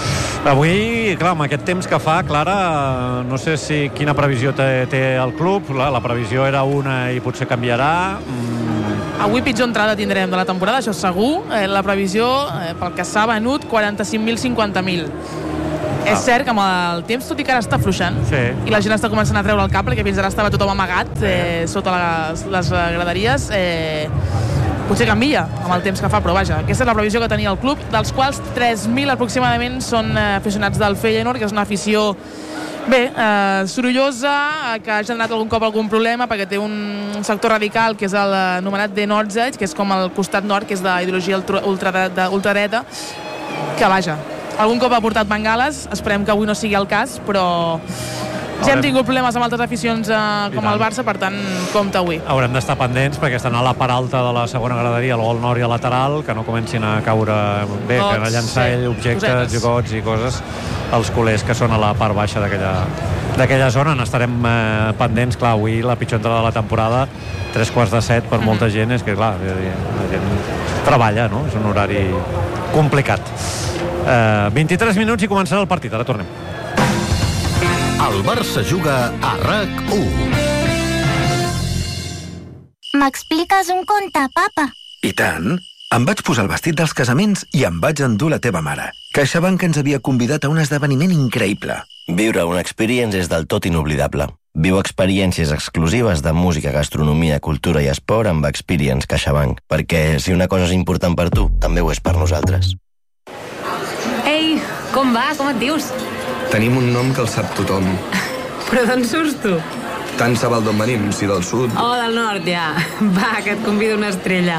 Avui, clar, amb aquest temps que fa, Clara, no sé quina previsió té el club. La previsió era una i potser canviarà. Avui pitjor entrada tindrem de la temporada, això segur. La previsió, pel que s'ha venut, 45.000, 50.000. És cert que amb el temps, tot i que ara està afluixant, i la gent està començant a treure el cap, perquè fins ara estava tothom amagat sota les graderies, potser canvia amb el temps que fa, però vaja, aquesta és la previsió que tenia el club, dels quals 3.000 aproximadament són aficionats del Feyenoord, que és una afició sorollosa, que ha generat algun cop algun problema, perquè té un sector radical que és l'anomenat The North Edge, que és com el costat nord, que és d'ideologia ultradreta, que vaja, algun cop ha portat bengales, esperem que avui no sigui el cas, però ja hem tingut problemes amb altres aficions com el Barça, per tant, compte avui. Haurem d'estar pendents perquè estan a la part alta de la segona graderia, al gol nord i al lateral, que no comencin a caure bé, que a llançar objectes, gots i coses, els culers que són a la part baixa d'aquella zona. N'estarem pendents. Clar, avui la pitjor entrada de la temporada, 6:45 per molta gent, és que clar, la gent treballa, no? És un horari complicat. 23 minuts i començarà el partit. Ara tornem. El Barça juga a RAC1. M'expliques un conte, papa? I tant. Em vaig posar el vestit dels casaments i em vaig endur la teva mare. CaixaBank ens havia convidat a un esdeveniment increïble. Viure una experience és del tot inoblidable. Viu experiències exclusives de música, gastronomia, cultura i esport amb Experience CaixaBank. Perquè si una cosa és important per tu, també ho és per nosaltres. Ei, com va? Com et dius? Tenim un nom que el sap tothom. Però d'on surts tu? Tant se val d'on venim, si del sud. Oh, del nord, ja. Va, que et convido una estrella.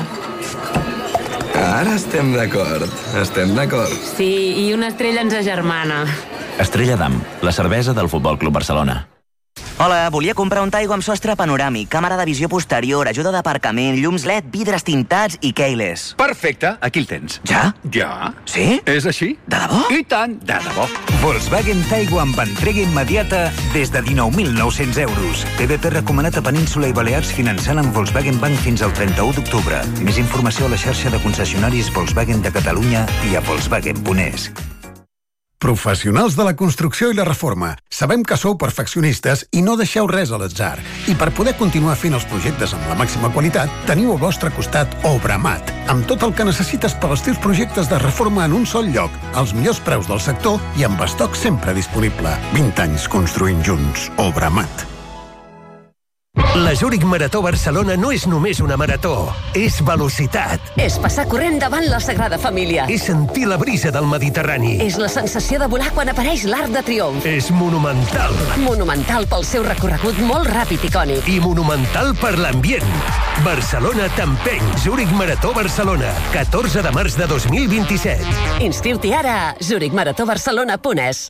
Ara estem d'acord. Estem d'acord. Sí, i una estrella ens agermana. Estrella d'Am, la cervesa del Futbol Club Barcelona. Hola, volia comprar un Taigo amb sostre panoràmic, càmera de visió posterior, ajuda d'aparcament, llums LED, vidres tintats i keyless. Perfecte, aquí el tens. Ja? Ja. Sí? És així. De debò? I tant, de debò. Volkswagen Taigo amb entrega immediata des de 19.900 euros. TDP recomanat a Península i Balears finançant amb Volkswagen Bank fins al 31 d'octubre. Més informació a la xarxa de concessionaris Volkswagen de Catalunya i a Volkswagen.es. Professionals de la construcció i la reforma. Sabem que sou perfeccionistes i no deixeu res a l'atzar. I per poder continuar fent els projectes amb la màxima qualitat, teniu al vostre costat Obramat, amb tot el que necessites per als teus projectes de reforma en un sol lloc, als millors preus del sector i amb estoc sempre disponible. 20 anys construint junts. Obramat. La Zurich Marató Barcelona no és només una marató, és velocitat. És passar corrent davant la Sagrada Família. És sentir la brisa del Mediterrani. És la sensació de volar quan apareix l'Arc de Triomf. És monumental. Monumental pel seu recorregut molt ràpid i icònic. I monumental per l'ambient. Barcelona t'empeny. Zurich Marató Barcelona, 14 de març de 2027. Inscriu-t'hi ara a zurichmaratobarcelona.es.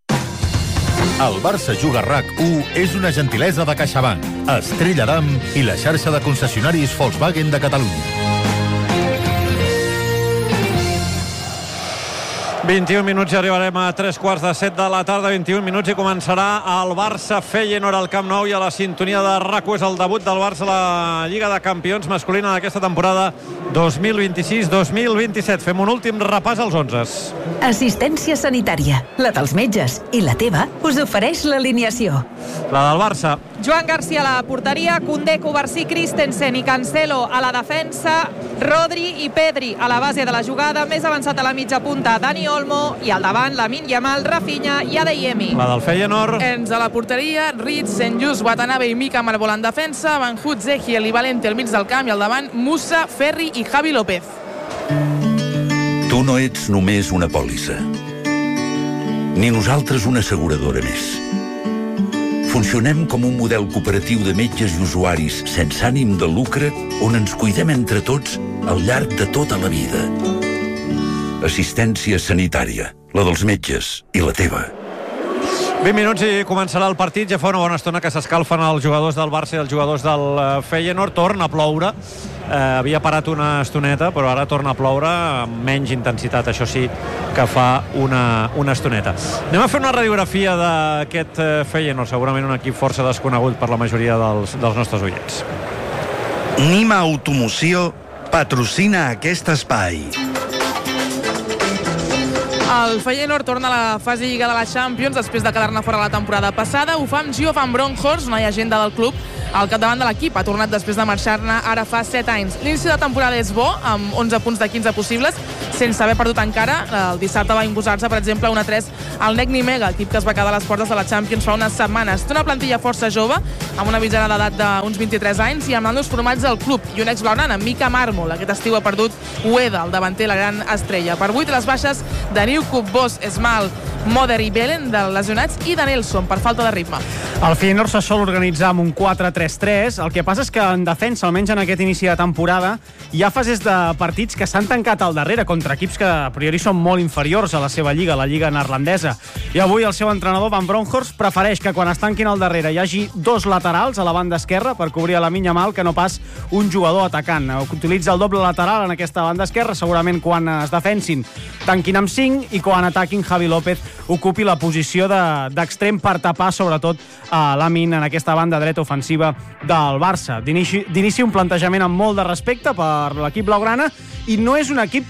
El Barça Juga RAC1 és una gentilesa de CaixaBank, Estrella d'Am i la xarxa de concessionaris Volkswagen de Catalunya. 21 minuts i arribarem a 3:15 de la tarda, 21 minuts i començarà el Barça-Feyenoord al Camp Nou i a la sintonia de RAC1 és el debut del Barça a la Lliga de Campions masculina d'aquesta temporada 2026-2027. Fem un últim repàs als 11. Assistència sanitària, la dels metges i la teva us ofereix l'alineació. La del Barça. Joan Garcia a la porteria, Koundé, Covarsí, Christensen i Cancelo a la defensa, Rodri i Pedri a la base de la jugada, més avançat a la mitja punta Dani Olmo i al davant Lamine Yamal, Rafinha i Adeyemi. La del Feyenoord. Ens a la porteria, Ritz, Senjus, Watanabe i Mika Marbola en defensa, Van Hout, Zegiel i Valente al mig del camp i al davant Musa, Ferri i Javi López. Tu no ets només una pòlissa, ni nosaltres una asseguradora més. Funcionem com un model cooperatiu de metges i usuaris sense ànim de lucre on ens cuidem entre tots al llarg de tota la vida. Assistència sanitària, la dels metges i la teva. 20 minuts i començarà el partit. Ja fa una bona estona que s'escalfen els jugadors del Barça i els jugadors del Feyenoord. Torna a ploure. Havia parat una estoneta, però ara torna a ploure amb menys intensitat, això sí, que fa una estoneta. Anem a fer una radiografia d'aquest Feyenoord, segurament un equip força desconegut per la majoria dels nostres oients. Nima Automoció patrocina aquest espai. El Feyenoord torna a la fase Lliga de la Champions després de quedar-ne fora la temporada passada. Ho fa amb Gio van Bronckhorst, una llegenda del club, al capdavant de l'equip. Ha tornat després de marxar-ne ara fa 7 anys. L'inici de temporada és bo, amb 11 punts de 15 possibles, sense haver perdut encara. El dissabte va imposar-se, per exemple, 1-3 al NEC Nimega, equip que es va quedar a les portes de la Champions fa unes setmanes. Té una plantilla força jove, amb una mitjana d'edat d'uns 23 anys, i amb nanos formats al club, i un exblaugrana, Mika Marmol. Aquest estiu ha perdut Ueda, el davanter, la gran estrella. Per 8 les baixes de Newcup, Bosch, Esmal, Moder i Belen, de lesionats, i de Nelson, per falta de ritme. El Feyenoord se sol organitzar amb un 4-3-3. El que passa és que en defensa, almenys en aquest inici de temporada, hi ha fases de partits que s'han tancat al darrere contra equips que a priori són molt inferiors a la seva lliga, la lliga neerlandesa. I avui el seu entrenador, Van Bronckhorst, prefereix que quan es tanquin al darrere hi hagi 2 laterals a la banda esquerra per cobrir a Lamine Yamal que no pas un jugador atacant. Utilitza el doble lateral en aquesta banda esquerra, segurament quan es defensin tanquin amb 5 i quan ataquin Javi López ocupi la posició d'extrem per tapar sobretot a Lamine en aquesta banda dreta ofensiva del Barça. D'inici un plantejament amb molt de respecte per l'equip blaugrana i no és un equip tampoc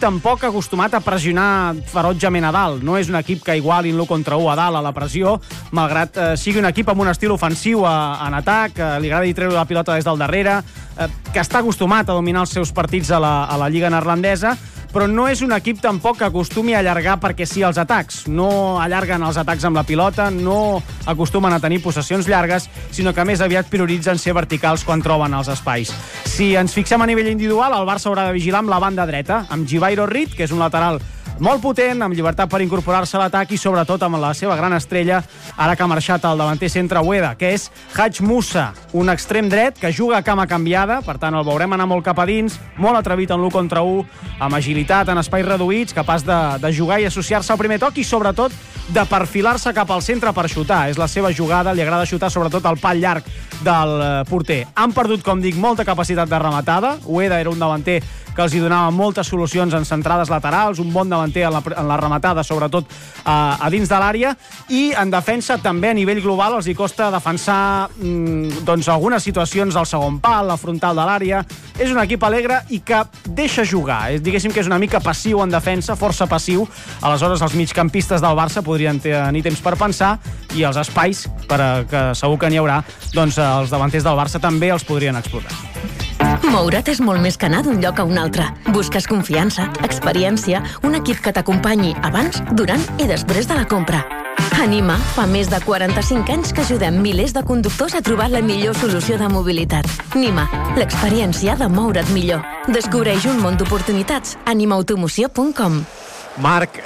acostumat a pressionar ferotgement a dalt. No és un equip que iguali l'1 contra 1 a dalt a la pressió, malgrat sigui un equip amb un estil ofensiu en atac, li agrada treure la pilota des del darrere, que està acostumat a dominar els seus partits a la Lliga neerlandesa, però no és un equip tampoc que acostumi a allargar perquè sí els atacs. No allarguen els atacs amb la pilota, no acostumen a tenir possessions llargues, sinó que més aviat prioritzen ser verticals quan troben els espais. Si ens fixem a nivell individual, el Barça haurà de vigilar amb la banda dreta, amb Givairo Reed, que és un lateral molt potent, amb llibertat per incorporar-se a l'atac i sobretot amb la seva gran estrella, ara que ha marxat el davanter centre Ueda, que és Hadj Moussa, un extrem dret que juga a cama canviada, per tant el veurem anar molt cap a dins, molt atrevit en l'1 contra 1, amb agilitat en espais reduïts, capaç de jugar i associar-se al primer toc i sobretot de perfilar-se cap al centre per xutar. És la seva jugada, li agrada xutar sobretot el pal llarg del porter. Han perdut, com dic, molta capacitat de rematada. Ueda era un davanter que els hi donava moltes solucions en centrades laterals, un bon davanter en la rematada, sobretot a dins de l'àrea, i en defensa també a nivell global els hi costa defensar algunes situacions al segon pal, la frontal de l'àrea. És un equip alegre i que deixa jugar. Diguéssim que és una mica passiu en defensa, força passiu. Aleshores els migcampistes del Barça podrien tenir temps per pensar i els espais, que segur que n'hi haurà, doncs els davanters del Barça també els podrien explotar. Moure't és molt més que anar d'un lloc a un altre. Busques confiança, experiència, un equip que t'acompanyi abans, durant i després de la compra. Anima fa més de 45 anys que ajudem milers de conductors a trobar la millor solució de mobilitat. Nima, l'experiència de moure't millor. Descobreix un món d'oportunitats. animautomoció.com. Marc,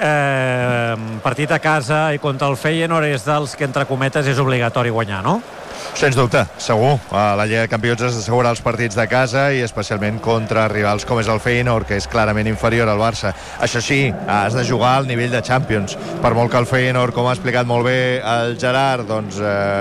partit a casa i contra el Feyenoord és dels que, entre cometes, és obligatori guanyar, no? Sens dubte, segur. A la Lliga de Campions has d'assegurar els partits de casa i especialment contra rivals com és el Feyenoord, que és clarament inferior al Barça. Això sí, has de jugar al nivell de Champions. Per molt que el Feyenoord, com ha explicat molt bé el Gerard, doncs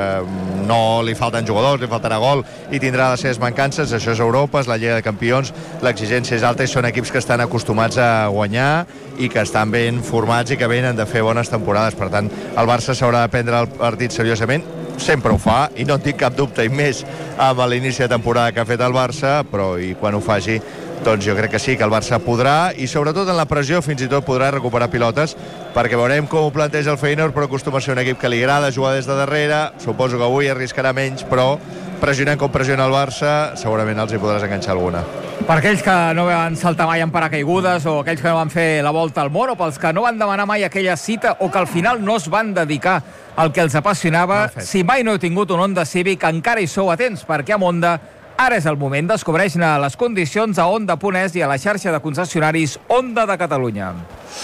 no li falten jugadors, li faltarà gol i tindrà les seves mancances. Això és Europa, és la Lliga de Campions, l'exigència és alta i són equips que estan acostumats a guanyar i que estan ben formats i que venen de fer bones temporades. Per tant, el Barça s'haurà de prendre el partit seriosament. Sempre ho fa, i no en tinc cap dubte, i més amb l'inici de temporada que ha fet el Barça, però i quan ho faci, doncs jo crec que sí, que el Barça podrà, i sobretot en la pressió fins i tot podrà recuperar pilotes, perquè veurem com ho planteja el Feyenoord, però acostuma a ser un equip que li agrada jugar des de darrere. Suposo que avui arriscarà menys, però pressionant com pressiona el Barça, segurament els hi podràs enganxar alguna. Per aquells que no van saltar mai en paracaigudes, o aquells que no van fer la volta al món, o pels que no van demanar mai aquella cita, o que al final no es van dedicar al que els apassionava, si mai no heu tingut un Honda Civic, encara hi sou atents, perquè amb Honda ara és el moment. Descobreix-ne les condicions a Honda.es i a la xarxa de concessionaris Honda de Catalunya.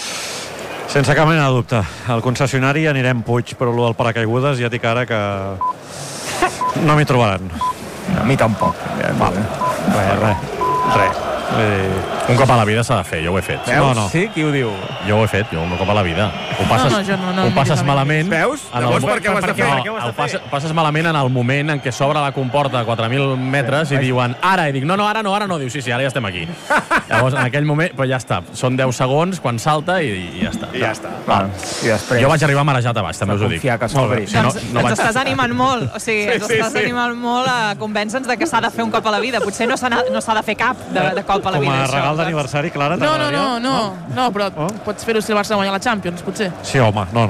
Sense cap mena de dubte. Al concessionari anirem Puig, però el del paracaigudes ja dic ara que no m'hi trobaran. A mi tampoc. Res. Un cop a la vida s'ha de fer, jo ho he fet. Veus? No. Sí? Qui ho diu? Jo ho he fet, un cop a la vida. Ho passes malament... Veus? Llavors per què ho has de fer? Ho passes malament en el moment en què s'obre la comporta a 4.000 metres i diuen ara, i dic no, ara no. Diu sí, ara ja estem aquí. Llavors, en aquell moment, però ja està. Són 10 segons quan salta i ja està. I ja està. I després... Jo vaig arribar marejat a baix, també us ho dic. Ens estàs animant molt. O sigui, ens estàs animant molt a convèncer-nos que s'ha de fer un cop a la vida. Potser no s'ha de fer cap de cop a la vida. Com a regal d'aniversari, Clara, t'agradaria? No, però pots fer-ho si el Barça guanya la Champions, potser. Sí, home, no.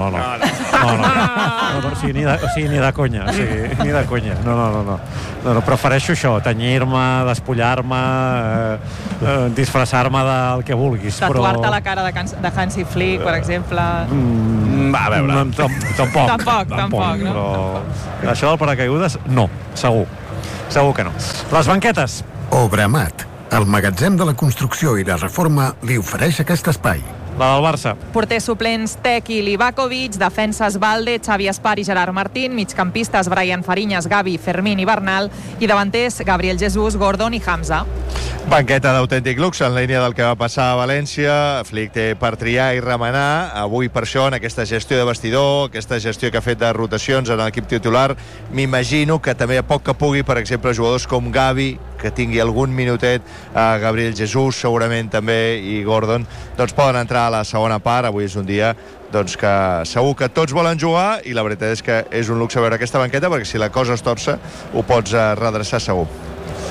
O sigui, ni de conya. Ni de conya. No, prefereixo això, tenyir-me, despullar-me, disfressar-me del que vulguis. Tatuar-te la cara de Hansi Flick, per exemple. Va, a veure. Tampoc, no? Però això del paracaigudes, no, segur que no. Les banquetes. Obramat, el magatzem de la construcció i la reforma, li ofereix aquest espai. La del Barça. Porters suplents Teki i Livakovic, defenses Valde, Xavi Espar i Gerard Martín, migcampistes Brian Fariñas, Gavi, Fermín i Bernal, i davanters Gabriel Jesús, Gordon i Hamza. Banqueta d'autèntic luxe en línia del que va passar a València. Flick té per triar i remenar. Avui, per això, en aquesta gestió de vestidor, aquesta gestió que ha fet de rotacions en l'equip titular, m'imagino que també a poc que pugui, per exemple, jugadors com Gavi, que tingui algun minutet, Gabriel Jesús segurament també, i Gordon, doncs poden entrar a la segona part. Avui és un dia doncs que segur que tots volen jugar, i la veritat és que és un luxe veure aquesta banqueta, perquè si la cosa es torça ho pots redreçar segur.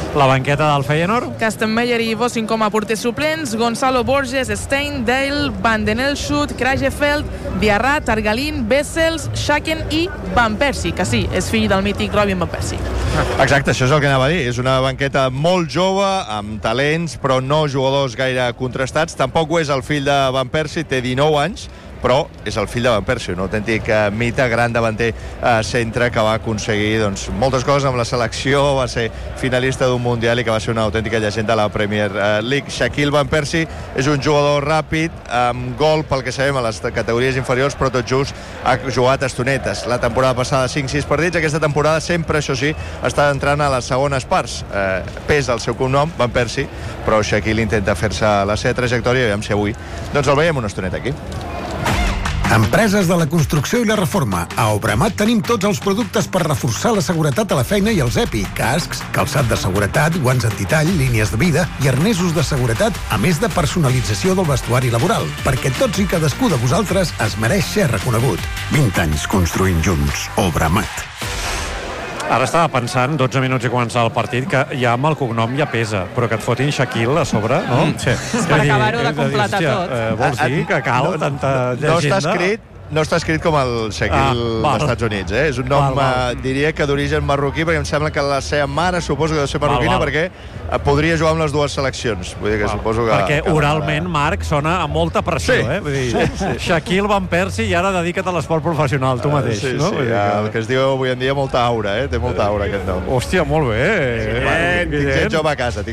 La banqueta del Feyenoord. Kastenmeier i Vosin com a porters suplents, Gonzalo Borges, Stein, Dale, Van den Elschut, Krajefeld, Diarra, Targalin, Bessels, Schaken i Van Persie, que sí, és fill del mític Robin Van Persie. Exacte, això és el que anava a dir. És una banqueta molt jove, amb talents, però no jugadors gaire contrastats. Tampoc ho és el fill de Van Persie, té 19 anys, però és el fill de Van Persie, un autèntic mite, gran davanter centre que va aconseguir moltes coses amb la selecció, va ser finalista d'un Mundial i que va ser una autèntica llegenda de la Premier League. Shaquille Van Persie és un jugador ràpid, amb gol pel que sabem a les categories inferiors, però tot just ha jugat estonetes. La temporada passada 5-6 partits, aquesta temporada sempre, això sí, està entrant a les segones parts. Pesa el seu cognom, Van Persie, però Shaquille intenta fer-se la seva trajectòria i veiem si avui el veiem una estoneta aquí. Empreses de la construcció i la reforma. A Obramat tenim tots els productes per reforçar la seguretat a la feina i els EPI, cascs, calçat de seguretat, guants antitall, línies de vida i arnesos de seguretat, a més de personalització del vestuari laboral, perquè tots i cadascú de vosaltres es mereix ser reconegut. 20 anys construint junts. Obramat. Ara estava pensant, 12 minuts i començar el partit, que ja amb el cognom ja pesa, però que et fotin Shaquille a sobre, no? Sí. És per acabar-ho de completar tot. Vols dir que cal tanta llegenda? No està escrit com el Shaquille dels Estats Units, És un nom, diria que d'origen marroquí, perquè em sembla que la seva mare suposo que deu ser marroquina, perquè podria jugar amb les dues seleccions. Vull dir que suposo que... Perquè oralment, Marc, sona a molta pressió, Vull dir, Shaquille Van Persie i ara dedica't a l'esport professional, tu mateix, no? Sí, el que es diu avui en dia molta aura, Té molta aura aquest nom. Hòstia, molt bé. Tinc gent jove a casa,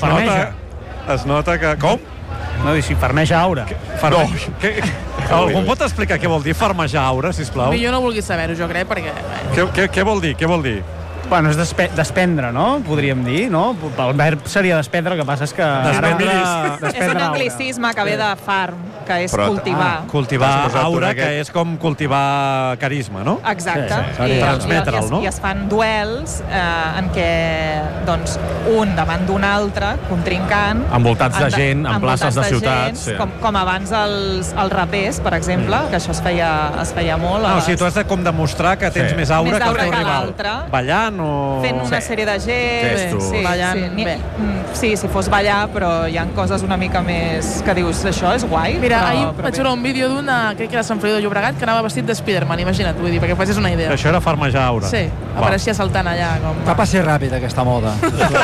Es nota que... Com? No, i si farmeja aura. Algú pot explicar què vol dir farmejar aura, sisplau? Jo no vulgui saber-ho, jo crec, perquè... Què vol dir? Bueno, és desprendre, no? Podríem dir, no? El verb seria desprendre, el que passa és que... És un anglicisme que ve de farm, que és cultivar. Cultivar aura, que és com cultivar carisma, no? Exacte. Transmetre'l, no? I es fan duels en què, doncs, un davant d'un altre, contrincant... Envoltats de gent, en places de ciutats. Com abans els rapers, per exemple, que això es feia molt. O sigui, tu has de com demostrar que tens més aura que el teu rival. Ballant o... Fent una sèrie de gest, ballant. Sí, si fos ballar, però hi ha coses una mica més que dius, això és guai. Mira, ahir vaig veure un vídeo d'una, crec que era Sant Feliu de Llobregat, que anava vestit de Spiderman, imagina't, vull dir, perquè facis una idea. Això era farmejar aura. Sí, apareixia saltant allà. Va passar ràpid, aquesta moda.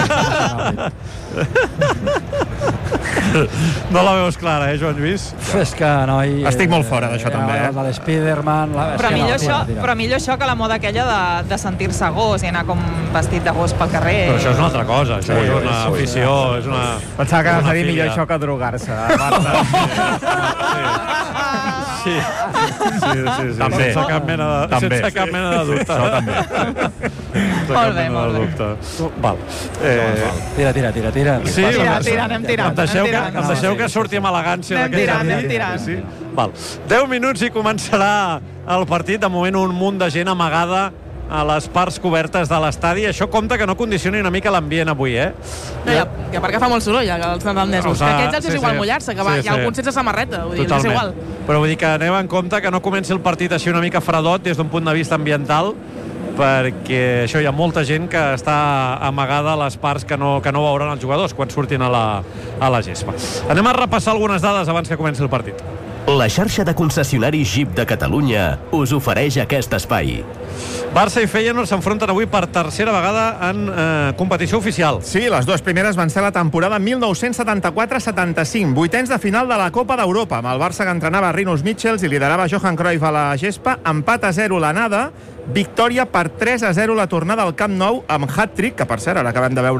No la veus clara, Joan Lluís? És que, noi... Estic molt fora d'això, també. La de Spiderman... Però millor això que la moda aquella de sentir-se gos i anar com vestit de gos pel carrer. Però això és una altra cosa, això és una afició, és una... Pensava que vas a dir millor això que drogar-se, Marta. Sí. Sense cap mena de dubte. Això també. Molt bé. Val. Tira. Sí, anem tirant. Em deixeu que surti amb elegància d'aquest jardí? Anem tirant. Val. 10 minuts i començarà el partit. De moment un munt de gent amagada a les parts cobertes de l'estadi. Això compta que no condicioni una mica l'ambient avui, Que perquè fa molt soroll, els neerlandesos. Que aquests els és igual mullar-se, que hi ha alguns sense samarreta, vull dir, és igual. Però vull dir que aneu en compte que no comenci el partit així una mica fredot des d'un punt de vista ambiental, perquè això hi ha molta gent que està amagada a les parts que no veuran els jugadors quan surtin a la gespa. Anem a repassar algunes dades abans que comenci el partit. La xarxa de concessionaris Jeep de Catalunya us ofereix aquest espai. Barça i Feyenoord s'enfronten avui per tercera vegada en competició oficial. Sí, les dues primeres van ser la temporada 1974-75, vuitens de final de la Copa d'Europa, amb el Barça que entrenava Rinus Michels i liderava Johan Cruyff a la gespa, empat a 0 l'anada, victòria per 3-0 la tornada al Camp Nou amb hat-trick, que per cert, ara acabem de veure